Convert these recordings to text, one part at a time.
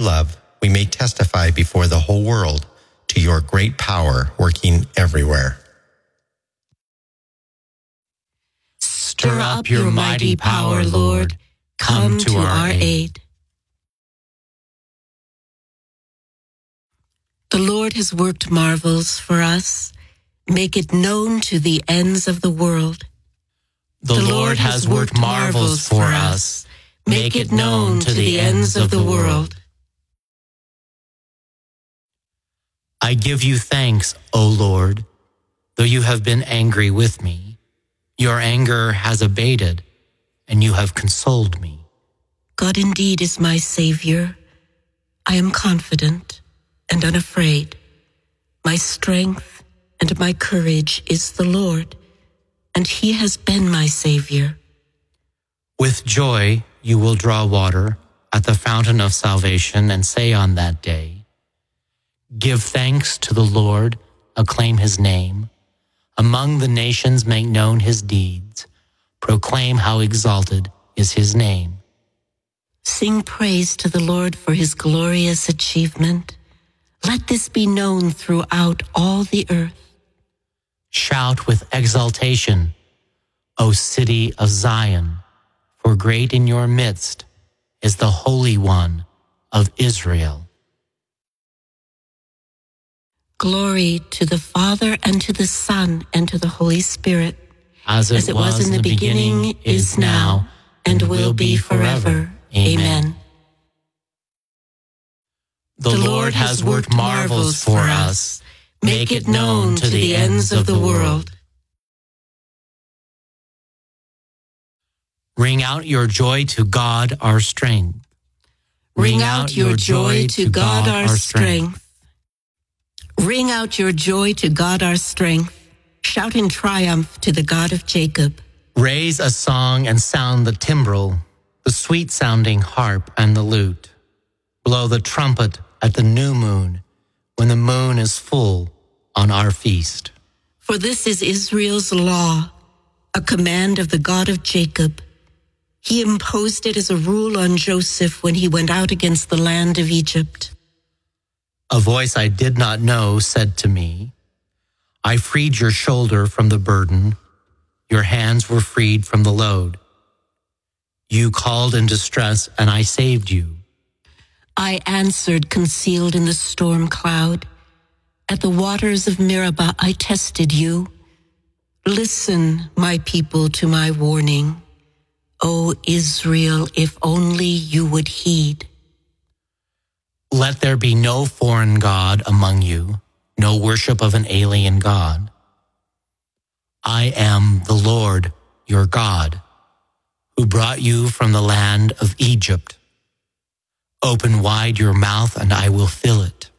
love, we may testify before the whole world to your great power working everywhere. Stir up your mighty power, Lord. Come to our aid. The Lord has worked marvels for us. Make it known to the ends of the world. The Lord has worked marvels for us. Make it known to the ends of the world. I give you thanks, O Lord, though you have been angry with me. Your anger has abated, and you have consoled me. God indeed is my Savior. I am confident and unafraid. My strength and my courage is the Lord, and he has been my Savior. With joy you will draw water at the fountain of salvation and say on that day, give thanks to the Lord, acclaim his name. Among the nations make known his deeds. Proclaim how exalted is his name. Sing praise to the Lord for his glorious achievement. Let this be known throughout all the earth. Shout with exultation, O city of Zion, for great in your midst is the Holy One of Israel. Glory to the Father, and to the Son, and to the Holy Spirit, as it was in the beginning, is now, and will be forever. Amen. The Lord has worked marvels for us. Make it known to the ends of the world. Ring out your joy to God our strength. Ring out your joy to God our strength. Ring out your joy to God our strength. Shout in triumph to the God of Jacob. Raise a song and sound the timbrel, the sweet-sounding harp and the lute. Blow the trumpet at the new moon, when the moon is full on our feast. For this is Israel's law, a command of the God of Jacob. He imposed it as a rule on Joseph when he went out against the land of Egypt. A voice I did not know said to me, I freed your shoulder from the burden. Your hands were freed from the load. You called in distress, and I saved you. I answered, concealed in the storm cloud. At the waters of Meribah I tested you. Listen, my people, to my warning. O Israel, if only you would heed. Let there be no foreign god among you, no worship of an alien god. I am the Lord, your God, who brought you from the land of Egypt. Open wide your mouth, and I will fill it.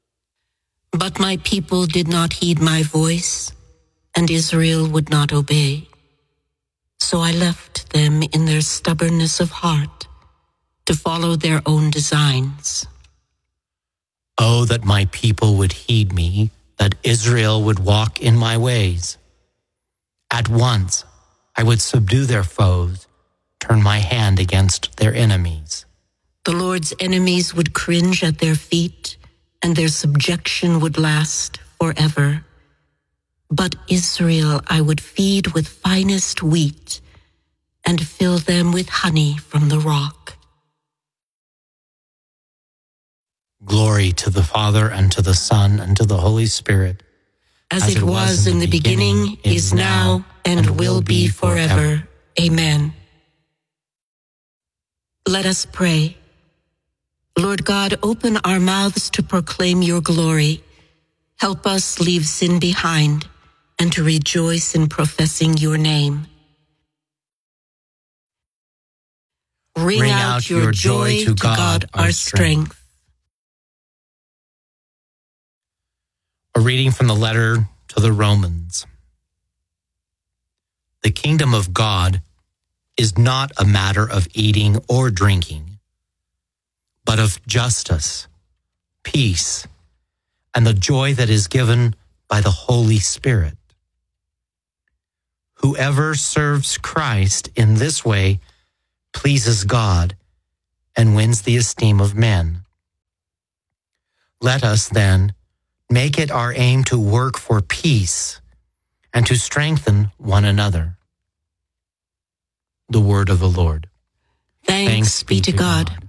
But my people did not heed my voice, and Israel would not obey. So I left them in their stubbornness of heart to follow their own designs. Oh, that my people would heed me, that Israel would walk in my ways. At once I would subdue their foes, turn my hand against their enemies. The Lord's enemies would cringe at their feet, and their subjection would last forever. But Israel I would feed with finest wheat, and fill them with honey from the rock. Glory to the Father, and to the Son, and to the Holy Spirit. As it was in the beginning, is now, and will be forever. Amen. Let us pray. Lord God, open our mouths to proclaim your glory. Help us leave sin behind and to rejoice in professing your name. Ring out your joy to God our strength. A reading from the letter to the Romans. The kingdom of God is not a matter of eating or drinking, but of justice, peace, and the joy that is given by the Holy Spirit. Whoever serves Christ in this way pleases God and wins the esteem of men. Let us, then, make it our aim to work for peace and to strengthen one another. The word of the Lord. Thanks be to God.